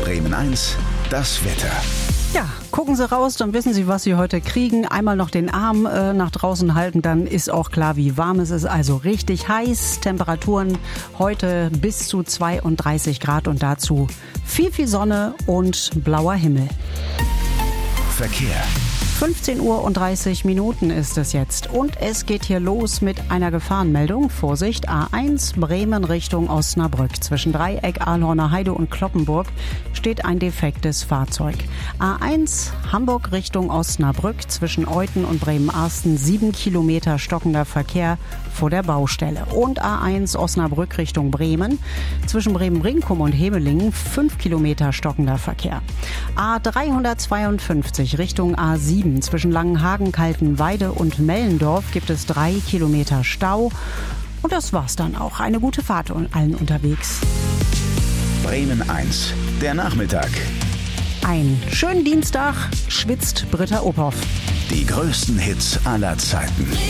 Bremen 1, das Wetter. Ja, gucken Sie raus, dann wissen Sie, was Sie heute kriegen. Einmal noch den Arm nach draußen halten, dann ist auch klar, wie warm es ist. Also richtig heiß. Temperaturen heute bis zu 32 Grad und dazu viel Sonne und blauer Himmel. Verkehr. 15 Uhr und 30 Minuten ist es jetzt und es geht hier los mit einer Gefahrenmeldung. Vorsicht, A1 Bremen Richtung Osnabrück. Zwischen Dreieck, Ahlhorner Heide und Kloppenburg steht ein defektes Fahrzeug. A1 Hamburg Richtung Osnabrück. Zwischen Euthen und Bremen-Arsten 7 Kilometer stockender Verkehr vor der Baustelle. Und A1 Osnabrück Richtung Bremen. Zwischen Bremen-Brinkum und Hemelingen 5 Kilometer stockender Verkehr. A352 Richtung A7. Zwischen Langenhagen, Kaltenweide und Mellendorf gibt es 3 Kilometer Stau. Und das war's dann auch. Eine gute Fahrt allen unterwegs. Bremen 1, der Nachmittag. Einen schönen Dienstag, schwitzt Britta Ophoff. Die größten Hits aller Zeiten.